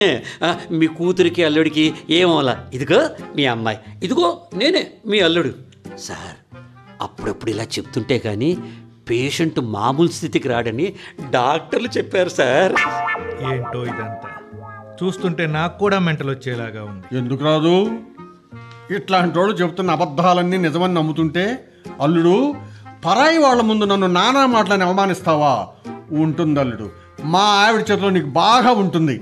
మీ కూతురికి అల్లుడికి ఏమోలా, ఇదిగో మీ అమ్మాయి, ఇదిగో నేనే మీ అల్లుడు. సార్ అప్పుడప్పుడు ఇలా చెప్తుంటే కానీ పేషెంట్ మామూలు స్థితికి రాడని డాక్టర్లు చెప్పారు సార్. ఏంటో ఇదంతా చూస్తుంటే నాకు కూడా మెంటల్ వచ్చేలాగా ఉంది. ఎందుకు రాదు? ఇట్లాంటి వాడు చెబుతున్న అబద్ధాలన్నీ నిజమని నమ్ముతుంటే, అల్లుడు పరాయి వాళ్ళ ముందు నన్ను నానా మాటలని అవమానిస్తావా? ఉంటుంది అల్లుడు, మా ఆవిడ చేతిలో నీకు బాగా ఉంటుంది.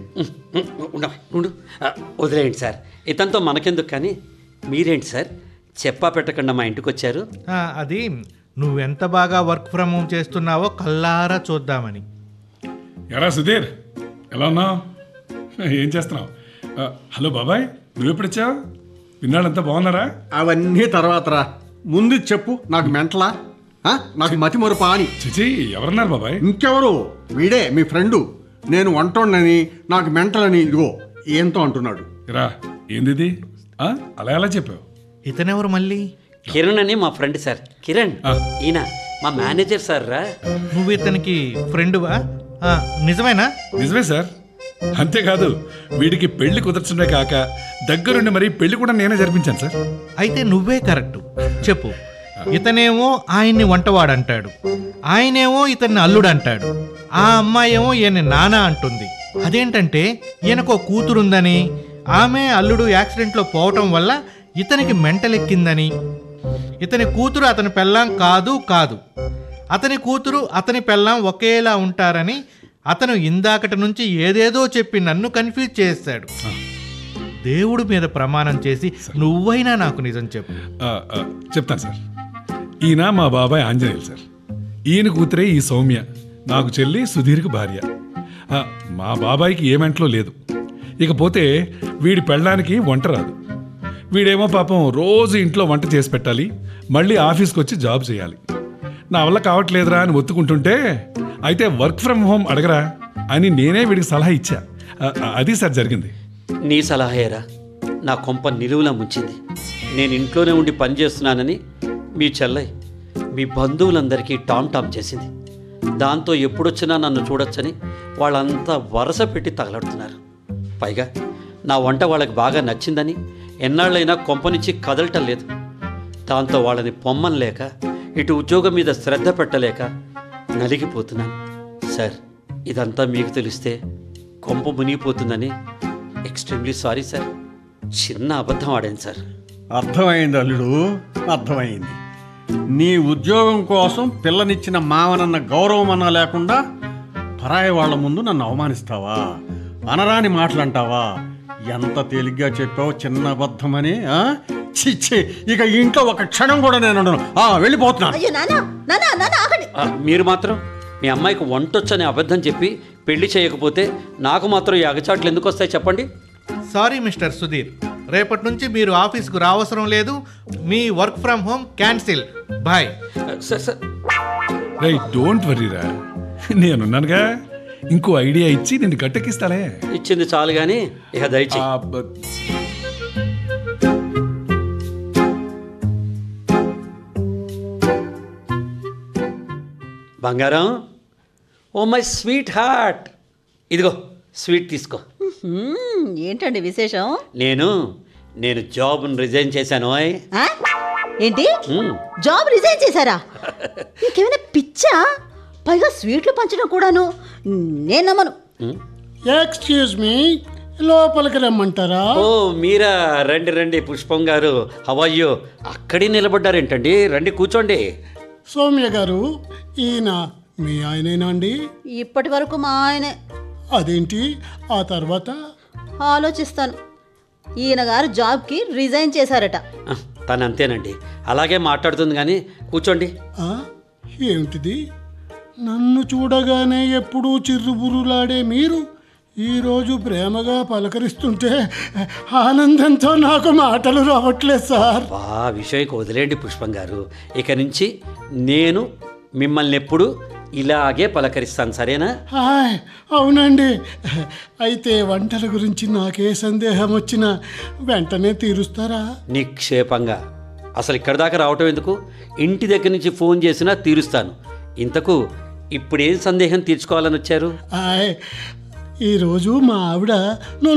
ఉండు, వదిలేయండి సార్, ఇతనితో మనకెందుకు. కానీ మీరేంటి సార్ చెప్పా పెట్టకుండా మా ఇంటికి వచ్చారు? అది నువ్వెంత బాగా వర్క్ ఫ్రమ్ హోమ్ చేస్తున్నావో కల్లారా చూద్దామని. ఎరా సుధీర్, ఎలా ఉన్నావు? ఏం చేస్తున్నావు? హలో బాబాయ్, నువ్వెప్పుడొచ్చావు? విన్నాడంతా బాగున్నారా? అవన్నీ తర్వాత రా, ముందు చెప్పు. నాకు మెంటలా? నాకు మతి మరుపా అని? చిచి, ఎవరన్నారు బాబాయ్? ఇంకెవరు? వీడే మీ ఫ్రెండు. నేను వంటోండని, నాకు మెంటలని ఇదిగో ఏంతో అంటున్నాడు. రా, ఏంది అలా ఎలా చెప్పావు? ఇతనెవరు మళ్ళీ? కిరణ్ అని మా ఫ్రెండ్ సార్. కిరణ్ ఈయన మా మేనేజర్ సార్ రా. నువ్వు ఇతనికి ఫ్రెండువా? నిజమేనా? నిజమే సార్. అంతేకాదు, వీడికి పెళ్లి కుదర్చడమే కాక దగ్గరుండి మరి పెళ్లి కూడా నేనే జరిపించాను సార్. అయితే నువ్వే కరెక్ట్. చెప్పు. ఇతనేమో ఆయన్ని వంటవాడంటాడు, ఆయనేమో ఇతన్ని అల్లుడు అంటాడు, ఆ అమ్మాయి ఏమో ఈయన నాన్న అంటుంది. అదేంటంటే ఈయనకో కూతురుందని, ఆమె అల్లుడు యాక్సిడెంట్లో పోవటం వల్ల ఇతనికి మెంటలెక్కిందని, ఇతని కూతురు అతని పెళ్ళాం కాదు, అతని కూతురు అతని పెళ్ళాం ఒకేలా ఉంటారని అతను ఇందాకటి నుంచి ఏదేదో చెప్పి నన్ను కన్ఫ్యూజ్ చేస్తాడు. దేవుడి మీద ప్రమాణం చేసి నువ్వైనా నాకు నిజం చెప్పు. చెప్తాను సార్. ఈయన మా బాబాయ్ ఆంజనేయులు సార్. ఈయన కూతురే ఈ సౌమ్య, నాకు చెల్లి, సుధీర్కి భార్య. మా బాబాయ్కి ఏ మెంట్లో లేదు. ఇకపోతే వీడి పెళ్ళడానికి వంట రాదు. వీడేమో పాపం రోజు ఇంట్లో వంట చేసి పెట్టాలి, మళ్ళీ ఆఫీస్కి వచ్చి జాబ్ చేయాలి. నా వల్ల కావట్లేదురా అని ఒత్తుకుంటుంటే, అయితే వర్క్ ఫ్రమ్ హోమ్ అడగరా అని నేనే వీడికి సలహా ఇచ్చా. అది సార్ జరిగింది. నీ సలహాయేరా నా కొంప నిలువులా ముంచింది. నేను ఇంట్లోనే ఉండి పని చేస్తున్నానని మీ చెల్లయ్య మీ బంధువులందరికీ టామ్ చేసింది. దాంతో ఎప్పుడొచ్చినా నన్ను చూడొచ్చని వాళ్ళంతా వరస పెట్టి తగలడుతున్నారు. పైగా నా వంట వాళ్ళకి బాగా నచ్చిందని ఎన్నాళ్ళైనా కొంపనిచ్చి కదలటం లేదు. దాంతో వాళ్ళని పొమ్మనలేక, ఇటు ఉద్యోగం మీద శ్రద్ధ పెట్టలేక నలిగిపోతున్నాను. సార్ ఇదంతా మీకు తెలిస్తే కొంప మునిగిపోతుందని ఎక్స్ట్రీమ్లీ సారీ సార్. చిన్న అబద్ధం ఆడాను సార్. అర్థమైంది అల్లుడు, అర్థమైంది. నీ ఉద్యోగం కోసం పిల్లనిచ్చిన మావనన్న గౌరవం అన్నా లేకుండా పరాయి వాళ్ళ ముందు నన్ను అవమానిస్తావా? అనరాని మాటలంటావా? ఎంత తేలిగ్గా చెప్పావు చిన్న అబద్ధమని. చిచ్చి, ఇక ఇంట్లో ఒక క్షణం కూడా నేను వెళ్ళిపోతున్నాను. మీరు మాత్రం మీ అమ్మాయికి వంటొచ్చని అబద్ధం చెప్పి పెళ్లి చేయకపోతే నాకు మాత్రం ఈ అగచాట్లు ఎందుకు వస్తాయి చెప్పండి? సారీ మిస్టర్ సుధీర్, రేపటి నుంచి మీరు ఆఫీస్కు రావసరం లేదు. మీ work from home cancel. Bye. Sir sir don't వరీరా, నేనున్నానుగా. ఇంకో ఐడియా ఇచ్చి నిన్ను గట్టెక్కిస్తాలే. ఇచ్చింది చాలు కానీ ఇక దయచేయి. బంగారం, ఓ మై స్వీట్ హార్ట్, ఇదిగో స్వీట్ తీసుకో. ఏంటండి విశేషం? నేను జాబ్ను రిజైన్ చేశాను. ఏంటి, జాబ్ రిజైన్ చేశారా? ఇంకేమైనా పిచ్చా? పైగా స్వీట్లు పంచడం కూడాను. నేను నమ్మను. ఎక్స్క్యూజ్ మీ, లోపలికి రమ్మంటారా? ఓ మీరా, రండి రండి. పుష్పం గారు, హౌ ఆర్ యు? అక్కడే నిలబడ్డారేంటండి? రండి కూర్చోండి. సౌమ్య గారు, ఈయన మీ ఆయనేనా అండి? ఇప్పటి వరకు మా ఆయనే. అదేంటి ఆ తర్వాత? ఆలోచిస్తాను. ఈయన గారు జాబ్కి రిజైన్ చేశారట. తను అంతేనండి, అలాగే మాట్లాడుతుంది కానీ కూర్చోండి. ఏమిటిది? నన్ను చూడగానే ఎప్పుడూ చిర్రుబుర్రులాడే మీరు ఈరోజు ప్రేమగా పలకరిస్తుంటే ఆనందంతో నాకు మాటలు రావట్లేదు సార్. విషయం వదిలేండి పుష్పం గారు. ఇక నుంచి నేను మిమ్మల్ని ఎప్పుడు ఇలాగే పలకరిస్తాను, సరేనా? అవునండి. అయితే వంటల గురించి నాకే సందేహం వచ్చినా వెంటనే తీరుస్తారా? నిక్షేపంగా. అసలు ఇక్కడ దాకా రావటం ఎందుకు? ఇంటి దగ్గర నుంచి ఫోన్ చేసినా తీరుస్తాను. ఇంతకు ఇప్పుడేం సందేహం తీర్చుకోవాలని వచ్చారు? ఈరోజు మా ఆవిడ